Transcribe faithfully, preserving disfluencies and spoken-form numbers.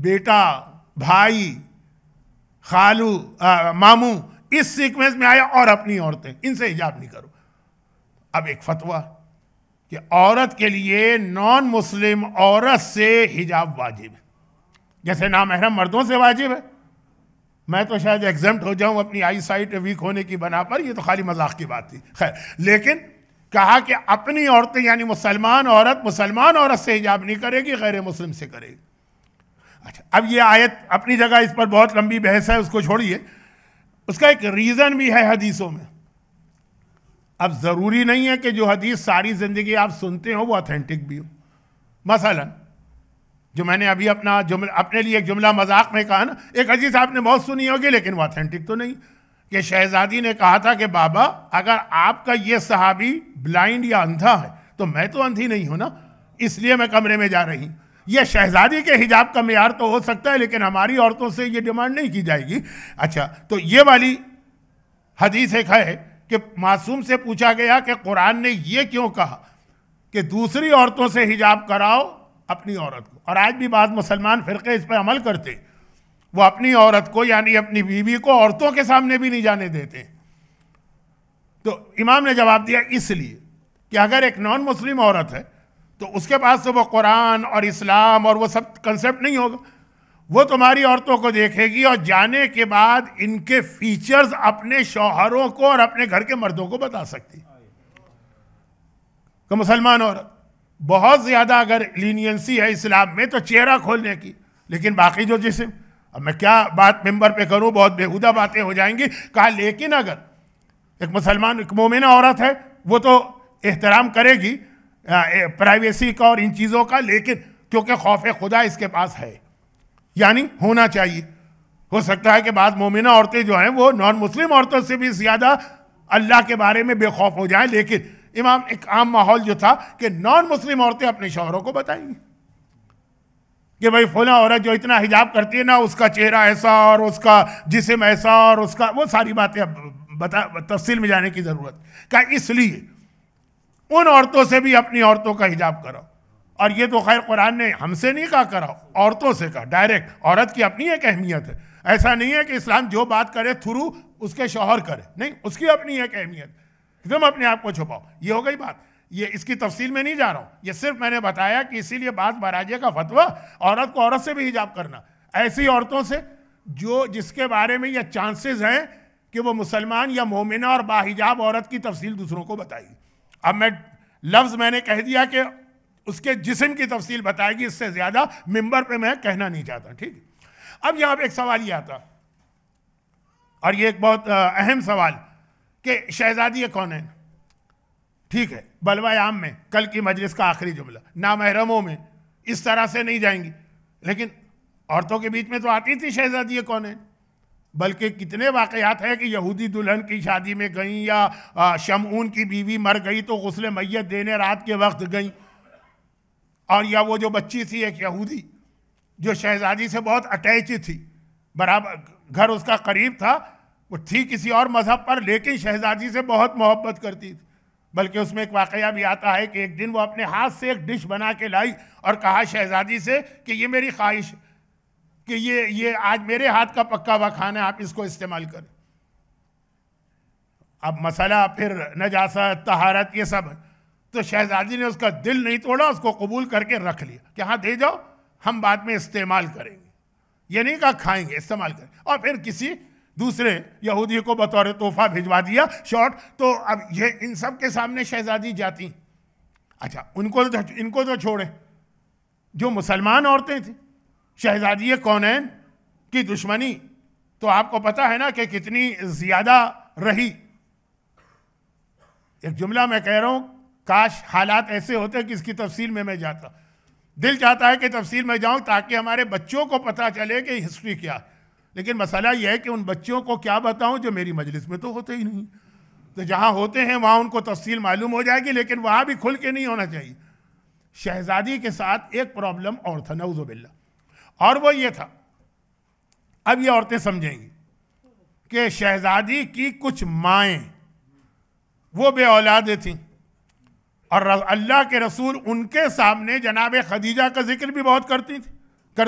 بیٹا، بھائی، خالو، ماموں اس سیکوینس میں آیا، اور اپنی عورتیں، ان سے حجاب نہیں کرو. اب ایک فتویٰ کہ عورت کے لیے نان مسلم عورت سے حجاب واجب ہے، جیسے نامحرم مردوں سے واجب ہے. میں تو شاید ایگزمپٹ ہو جاؤں اپنی آئی سائٹ ویک ہونے کی بنا پر، یہ تو خالی مذاق کی بات تھی. خیر، لیکن کہا کہ اپنی عورتیں یعنی مسلمان عورت مسلمان عورت سے حجاب نہیں کرے گی، غیر مسلم سے کرے گی. اچھا، اب یہ آیت اپنی جگہ، اس پر بہت لمبی بحث ہے، اس کو چھوڑیے. اس کا ایک ریزن بھی ہے حدیثوں میں. اب ضروری نہیں ہے کہ جو حدیث ساری زندگی آپ سنتے ہو وہ اتھینٹک بھی ہو. مثلا جو میں نے ابھی اپنا جملہ اپنے لیے ایک جملہ مذاق میں کہا نا، ایک حدیث آپ نے بہت سنی ہوگی لیکن وہ اتھینٹک تو نہیں، کہ شہزادی نے کہا تھا کہ بابا اگر آپ کا یہ صحابی بلائنڈ یا اندھا ہے تو میں تو اندھی نہیں ہوں نا، اس لیے میں کمرے میں جا رہی ہوں. یہ شہزادی کے حجاب کا معیار تو ہو سکتا ہے لیکن ہماری عورتوں سے یہ ڈیمانڈ نہیں کی جائے گی. اچھا، تو یہ والی حدیث ایک ہے کہ معصوم سے پوچھا گیا کہ قرآن نے یہ کیوں کہا کہ دوسری عورتوں سے حجاب کراؤ اپنی عورت کو. اور آج بھی بعض مسلمان فرقے اس پہ عمل کرتے، وہ اپنی عورت کو یعنی اپنی بیوی کو عورتوں کے سامنے بھی نہیں جانے دیتے. تو امام نے جواب دیا اس لیے کہ اگر ایک نان مسلم عورت ہے تو اس کے پاس تو وہ قرآن اور اسلام اور وہ سب کنسپٹ نہیں ہوگا. وہ تمہاری عورتوں کو دیکھے گی اور جانے کے بعد ان کے فیچرز اپنے شوہروں کو اور اپنے گھر کے مردوں کو بتا سکتی. کہ مسلمان عورت بہت زیادہ اگر لینینسی ہے اسلام میں تو چہرہ کھولنے کی، لیکن باقی جو جسم، اب میں کیا بات ممبر پہ کروں، بہت بےہودہ باتیں ہو جائیں گی. کہا لیکن اگر ایک مسلمان ایک مومنہ عورت ہے وہ تو احترام کرے گی پرائیویسی کا اور ان چیزوں کا، لیکن کیونکہ خوف خدا اس کے پاس ہے یعنی ہونا چاہیے. ہو سکتا ہے کہ بعض مومنہ عورتیں جو ہیں وہ نان مسلم عورتوں سے بھی زیادہ اللہ کے بارے میں بے خوف ہو جائیں، لیکن امام ایک عام ماحول جو تھا کہ نان مسلم عورتیں اپنے شوہروں کو بتائیں گی کہ بھائی فلاں عورت جو اتنا حجاب کرتی ہے نا، اس کا چہرہ ایسا اور اس کا جسم ایسا اور اس کا وہ ساری باتیں اب بتا تفصیل میں جانے کی ضرورت. کہ اس لیے ان عورتوں سے بھی اپنی عورتوں کا حجاب کراؤ. اور یہ تو خیر قرآن نے ہم سے نہیں کہا کراؤ، عورتوں سے کہا ڈائریکٹ. عورت کی اپنی ایک اہمیت ہے، ایسا نہیں ہے کہ اسلام جو بات کرے تھرو اس کے شوہر کرے، نہیں، اس کی اپنی ایک اہمیت. تم اپنے آپ کو چھپاؤ. یہ ہو گئی بات. یہ اس کی تفصیل میں نہیں جا رہا ہوں، یہ صرف میں نے بتایا کہ اسی لیے بات براجے کا فتویٰ عورت کو عورت سے بھی حجاب کرنا، ایسی عورتوں سے جو جس کے بارے میں یہ چانسز ہیں کہ وہ مسلمان یا مومنہ اور باحجاب عورت کی تفصیل دوسروں کو بتائے گی. اب میں لفظ میں نے کہہ دیا کہ اس کے جسم کی تفصیل بتائے گی، اس سے زیادہ ممبر پہ میں کہنا نہیں چاہتا. ٹھیک ہے، اب یہاں پہ ایک سوال یہ آتا، اور یہ ایک بہت اہم سوال کہ شہزادی کون ہے. ٹھیک ہے، بلوہ عام میں کل کی مجلس کا آخری جملہ، نامحرموں میں اس طرح سے نہیں جائیں گی، لیکن عورتوں کے بیچ میں تو آتی تھی شہزادی کون ہے. بلکہ کتنے واقعات ہیں کہ یہودی دلہن کی شادی میں گئیں یا شمعون کی بیوی مر گئی تو غسل میت دینے رات کے وقت گئیں، اور یا وہ جو بچی تھی ایک یہودی جو شہزادی سے بہت اٹیچ تھی، برابر گھر اس کا قریب تھا، وہ تھی کسی اور مذہب پر لیکن شہزادی سے بہت محبت کرتی تھی. بلکہ اس میں ایک واقعہ بھی آتا ہے کہ ایک دن وہ اپنے ہاتھ سے ایک ڈش بنا کے لائی اور کہا شہزادی سے کہ یہ میری خواہش ہے کہ یہ یہ آج میرے ہاتھ کا پکا ہوا کھانا ہے، آپ اس کو استعمال کریں. اب مسئلہ پھر نجاست، طہارت، یہ سب ہے. تو شہزادی نے اس کا دل نہیں توڑا، اس کو قبول کر کے رکھ لیا کہ ہاں دے جاؤ، ہم بعد میں استعمال کریں گے. یہ نہیں کہا کھائیں گے، استعمال کریں. اور پھر کسی دوسرے یہودی کو بطور تحفہ بھجوا دیا شارٹ. تو اب یہ ان سب کے سامنے شہزادی جاتی. اچھا، ان کو ان کو تو چھوڑیں، جو مسلمان عورتیں تھیں، شہزادی کونین کی دشمنی تو آپ کو پتا ہے نا کہ کتنی زیادہ رہی. ایک جملہ میں کہہ رہا ہوں، کاش حالات ایسے ہوتے کہ اس کی تفصیل میں میں جاتا. دل چاہتا ہے کہ تفصیل میں جاؤں تاکہ ہمارے بچوں کو پتہ چلے کہ ہسٹری کیا ہے، لیکن مسئلہ یہ ہے کہ ان بچوں کو کیا بتاؤں جو میری مجلس میں تو ہوتے ہی نہیں. تو جہاں ہوتے ہیں وہاں ان کو تفصیل معلوم ہو جائے گی، لیکن وہاں بھی کھل کے نہیں ہونا چاہیے. شہزادی کے ساتھ ایک پرابلم اور تھا، نعوذ باللہ، اور وہ یہ تھا، اب یہ عورتیں سمجھیں گی کہ شہزادی کی کچھ مائیں وہ بے اولاد تھیں، اور اللہ کے رسول ان کے سامنے جناب خدیجہ کا ذکر بھی بہت کرتی تھی.